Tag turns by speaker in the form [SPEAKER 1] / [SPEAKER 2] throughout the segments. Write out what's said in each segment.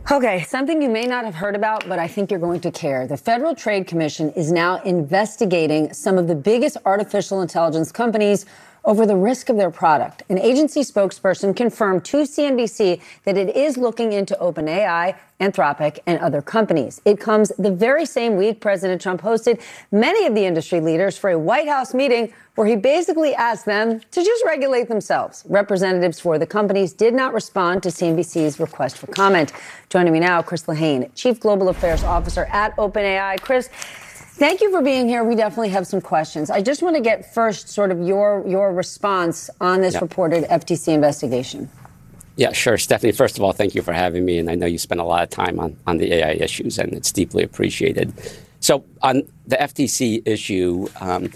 [SPEAKER 1] Okay, something you may not have heard about, but I think you're going to care. The Federal Trade Commission is now investigating some of the biggest artificial intelligence companies over the risk of their product. An agency spokesperson confirmed to CNBC that it is looking into OpenAI, Anthropic, and other companies. It comes the very same week President Trump hosted many of the industry leaders for a White House meeting where he basically asked them to just regulate themselves. Representatives for the companies did not respond to CNBC's request for comment. Joining me now, Chris Lehane, Chief Global Affairs Officer at OpenAI. Chris, thank you for being here. We definitely have some questions. I just want to get first sort of your response on this reported FTC investigation.
[SPEAKER 2] Yeah, sure. Stephanie, first of all, thank you for having me. And I know you spent a lot of time on the AI issues, and it's deeply appreciated. So on the FTC issue,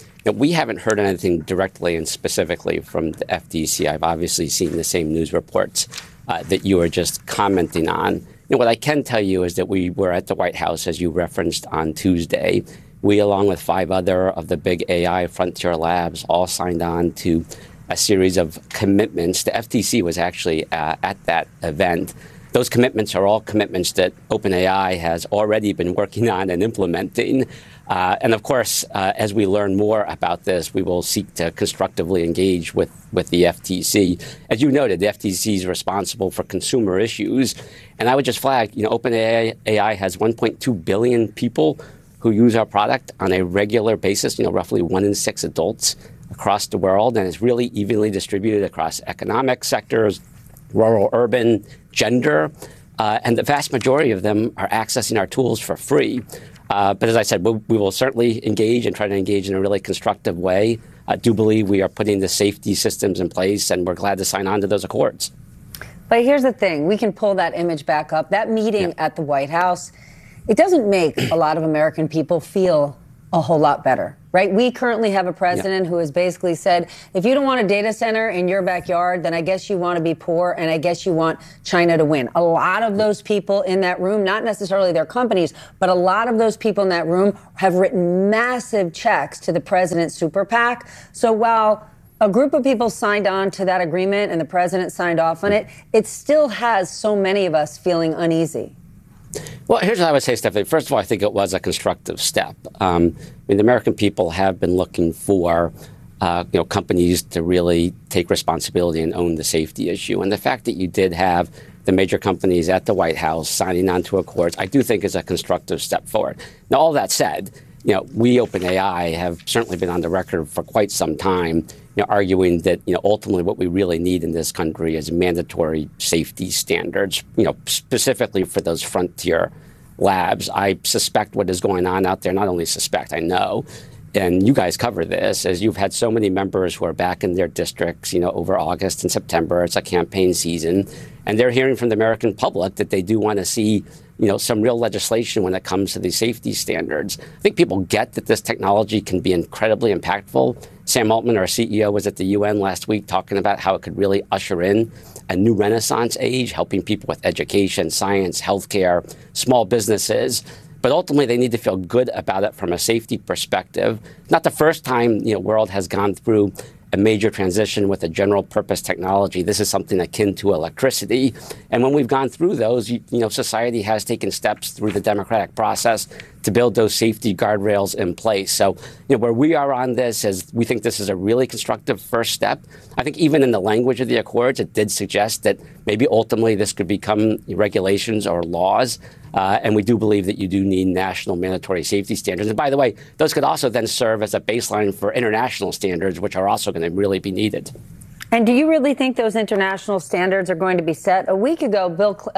[SPEAKER 2] we haven't heard anything directly and specifically from the FTC. I've obviously seen the same news reports that you were just commenting on. What I can tell you is that we were at the White House, as you referenced, on Tuesday. We, along with 5 other of the big AI frontier labs, all signed on to a series of commitments. The FTC was actually at that event. Those commitments are all commitments that OpenAI has already been working on and implementing. And of course, as we learn more about this, we will seek to constructively engage with the FTC. As you noted, the FTC is responsible for consumer issues. And I would just flag, OpenAI has 1.2 billion people who use our product on a regular basis, roughly 1 in 6 adults across the world. And it's really evenly distributed across economic sectors, rural, urban, gender. And the vast majority of them are accessing our tools for free. But as I said, we will certainly engage and try to engage in a really constructive way. I do believe we are putting the safety systems in place, and we're glad to sign on to those accords.
[SPEAKER 1] But here's the thing. We can pull that image back up. That meeting at the White House, it doesn't make a lot of American people feel a whole lot better, right? We currently have a president who has basically said, if you don't want a data center in your backyard, then I guess you want to be poor, and I guess you want China to win. A lot of those people in that room, not necessarily their companies, but a lot of those people in that room have written massive checks to the president's super PAC. So while a group of people signed on to that agreement and the president signed off on it, it still has so many of us feeling uneasy.
[SPEAKER 2] Well, here's what I would say, Stephanie. First of all, I think it was a constructive step. The American people have been looking for companies to really take responsibility and own the safety issue. And the fact that you did have the major companies at the White House signing on to accords, I do think is a constructive step forward. Now, all that said, we, OpenAI, have certainly been on the record for quite some time, arguing that, ultimately what we really need in this country is mandatory safety standards, specifically for those frontier labs. I suspect what is going on out there, not only suspect, I know, and you guys cover this, as you've had so many members who are back in their districts, over August and September. It's a campaign season, and they're hearing from the American public that they do want to see some real legislation when it comes to these safety standards. I think people get that this technology can be incredibly impactful. Sam Altman, our CEO, was at the UN last week talking about how it could really usher in a new Renaissance age, helping people with education, science, healthcare, small businesses. But ultimately, they need to feel good about it from a safety perspective. Not the first time the world has gone through a major transition with a general purpose technology. This is something akin to electricity. And when we've gone through those, society has taken steps through the democratic process to build those safety guardrails in place. So, where we are on this is we think this is a really constructive first step. I think even in the language of the accords, it did suggest that maybe ultimately this could become regulations or laws. And we do believe that you do need national mandatory safety standards. And by the way, those could also then serve as a baseline for international standards, which are also going to really be needed.
[SPEAKER 1] And do you really think those international standards are going to be set? A week ago,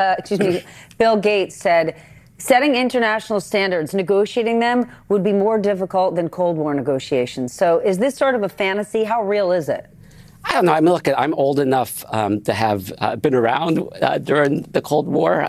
[SPEAKER 1] Bill Gates said setting international standards, negotiating them would be more difficult than Cold War negotiations. So is this sort of a fantasy? How real is it?
[SPEAKER 2] I don't know. I mean, look, I'm old enough to have been around during the Cold War.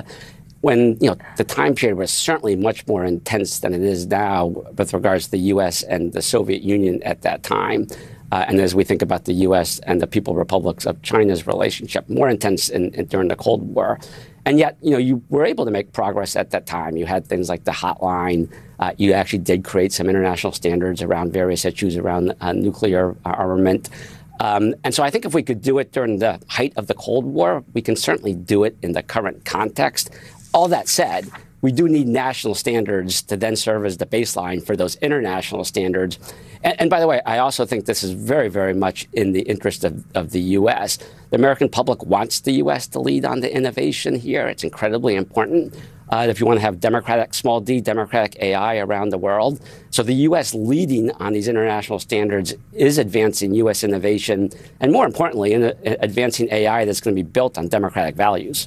[SPEAKER 2] When the time period was certainly much more intense than it is now with regards to the U.S. and the Soviet Union at that time. And as we think about the U.S. and the People's Republics of China's relationship, more intense during the Cold War. And yet, you were able to make progress at that time. You had things like the hotline. You actually did create some international standards around various issues around nuclear armament. And so I think if we could do it during the height of the Cold War, we can certainly do it in the current context. All that said, we do need national standards to then serve as the baseline for those international standards. And by the way, I also think this is very, very much in the interest of the U.S. The American public wants the U.S. to lead on the innovation here. It's incredibly important if you want to have democratic, small d, democratic AI around the world. So the U.S. leading on these international standards is advancing U.S. innovation, and more importantly, advancing AI that's going to be built on democratic values.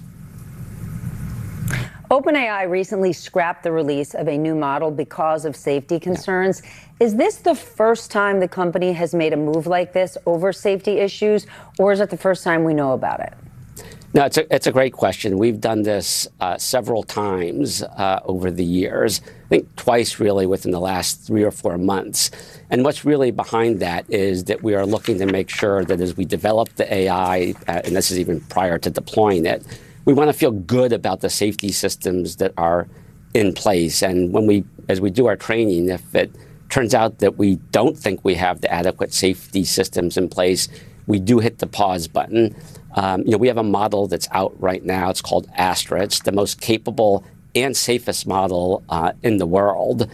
[SPEAKER 1] OpenAI recently scrapped the release of a new model because of safety concerns. Is this the first time the company has made a move like this over safety issues, or is it the first time we know about it?
[SPEAKER 2] No, it's a great question. We've done this several times over the years, I think twice really within the last 3 or 4 months. And what's really behind that is that we are looking to make sure that as we develop the AI, and this is even prior to deploying it, we want to feel good about the safety systems that are in place. And as we do our training, if it turns out that we don't think we have the adequate safety systems in place, we do hit the pause button. We have a model that's out right now. It's called Astra. It's the most capable and safest model in the world.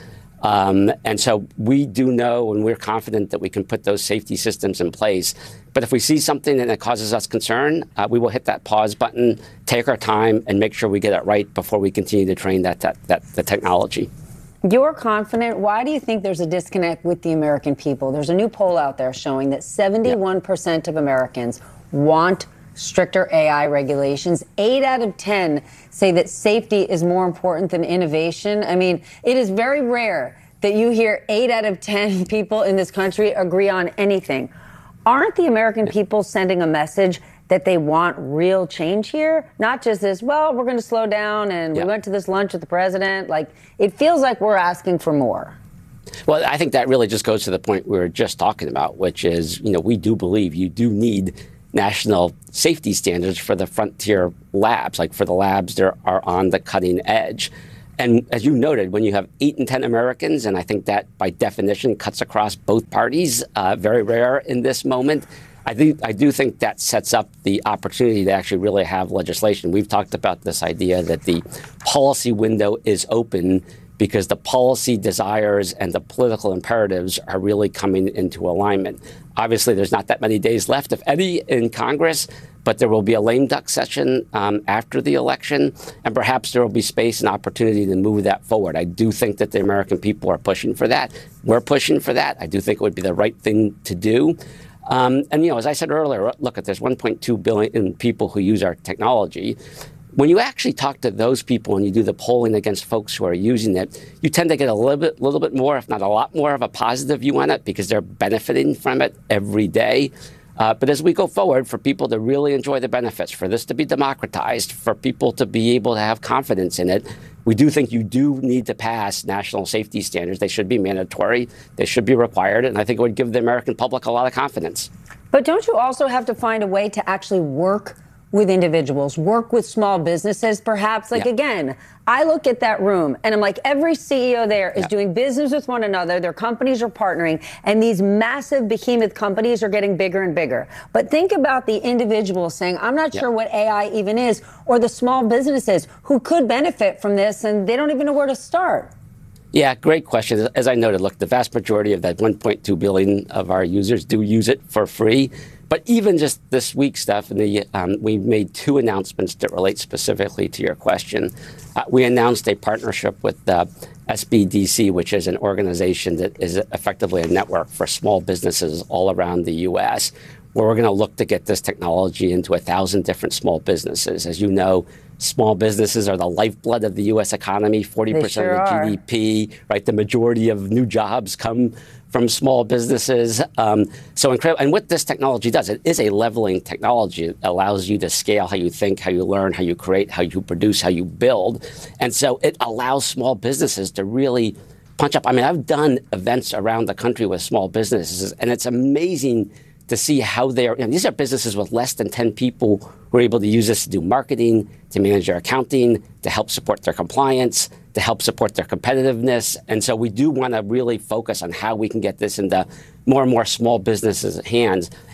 [SPEAKER 2] And so we do know, and we're confident that we can put those safety systems in place. But if we see something that causes us concern, we will hit that pause button, take our time, and make sure we get it right before we continue to train the technology.
[SPEAKER 1] You're confident. Why do you think there's a disconnect with the American people? There's a new poll out there showing that 71% of Americans want stricter AI regulations. 8 out of 10 say that safety is more important than innovation. I mean, it is very rare that you hear 8 out of 10 people in this country agree on anything. Aren't the American people sending a message that they want real change here? Not just this, well, we're going to slow down and we went to this lunch with the president. Like, it feels like we're asking for more.
[SPEAKER 2] Well, I think that really just goes to the point we were just talking about, which is, we do believe you do need national safety standards for the frontier labs, like for the labs that are on the cutting edge. And as you noted, when you have 8 in 10 Americans, and I think that by definition cuts across both parties, very rare in this moment, I do think that sets up the opportunity to actually really have legislation. We've talked about this idea that the policy window is open because the policy desires and the political imperatives are really coming into alignment. Obviously, there's not that many days left, if any, in Congress, but there will be a lame duck session after the election, and perhaps there will be space and opportunity to move that forward. I do think that the American people are pushing for that. We're pushing for that. I do think it would be the right thing to do. And, as I said earlier, look, there's 1.2 billion people who use our technology. When you actually talk to those people and you do the polling against folks who are using it, you tend to get a little bit more, if not a lot more, of a positive view on it because they're benefiting from it every day. But as we go forward, for people to really enjoy the benefits, for this to be democratized, for people to be able to have confidence in it, we do think you do need to pass national safety standards. They should be mandatory. They should be required. And I think it would give the American public a lot of confidence.
[SPEAKER 1] But don't you also have to find a way to actually work with individuals, work with small businesses, perhaps? Again, I look at that room and I'm like, every CEO there is doing business with one another. Their companies are partnering, and these massive behemoth companies are getting bigger and bigger. But think about the individuals saying, I'm not sure what AI even is, or the small businesses who could benefit from this and they don't even know where to start.
[SPEAKER 2] Yeah, great question. As I noted, look, the vast majority of that 1.2 billion of our users do use it for free. But even just this week, Stephanie, we made 2 announcements that relate specifically to your question. We announced a partnership with SBDC, which is an organization that is effectively a network for small businesses all around the U.S., where we're going to look to get this technology into 1,000 different small businesses. As you know, small businesses are the lifeblood of the U.S. economy, 40% of the GDP, right? The majority of new jobs come from small businesses. So incredible. And what this technology does, it is a leveling technology. It allows you to scale how you think, how you learn, how you create, how you produce, how you build. And so it allows small businesses to really punch up. I mean, I've done events around the country with small businesses, and it's amazing to see how they're, these are businesses with less than 10 people who are able to use this to do marketing, to manage their accounting, to help support their compliance, to help support their competitiveness. And so we do want to really focus on how we can get this into more and more small businesses' hands.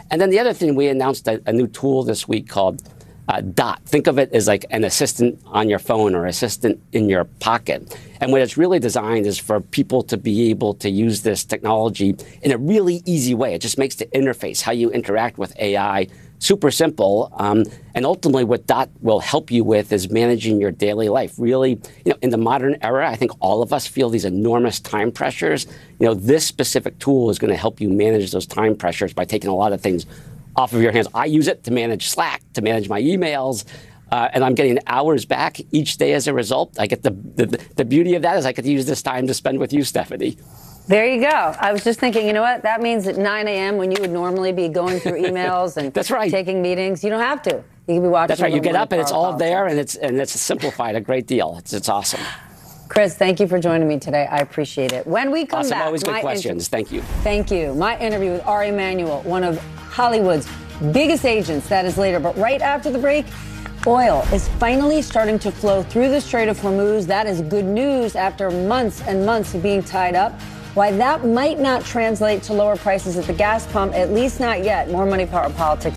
[SPEAKER 2] And then the other thing, we announced a new tool this week called Dot. Think of it as like an assistant on your phone or assistant in your pocket. And what it's really designed is for people to be able to use this technology in a really easy way. It just makes the interface, how you interact with AI, super simple. And ultimately what Dot will help you with is managing your daily life. Really, in the modern era, I think all of us feel these enormous time pressures. This specific tool is going to help you manage those time pressures by taking a lot of things off of your hands. I use it to manage Slack, to manage my emails, and I'm getting hours back each day as a result. I get the beauty of that is I get to use this time to spend with you, Stephanie.
[SPEAKER 1] There you go. I was just thinking, you know what? That means at 9 a.m. when you would normally be going through emails and
[SPEAKER 2] That's right.
[SPEAKER 1] taking meetings, you don't have to. You can be watching.
[SPEAKER 2] That's right. You get up and it's all there, and it's simplified a great deal. It's awesome.
[SPEAKER 1] Chris, thank you for joining me today. I appreciate it. When we come back,
[SPEAKER 2] always good questions. Thank you.
[SPEAKER 1] Thank you. My interview with Ari Emanuel, one of Hollywood's biggest agents. That is later. But right after the break, oil is finally starting to flow through the Strait of Hormuz. That is good news after months and months of being tied up. Why that might not translate to lower prices at the gas pump, at least not yet. More Money, Power, Politics